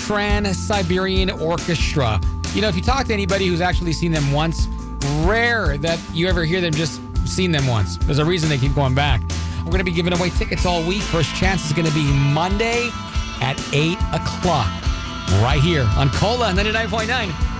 Trans-Siberian Orchestra. You know, if you talk to anybody who's actually seen them once, rare that you ever hear them just seen them once. There's a reason they keep going back. We're going to be giving away tickets all week. First chance is going to be Monday at 8 o'clock. Right here on Cola 99.9.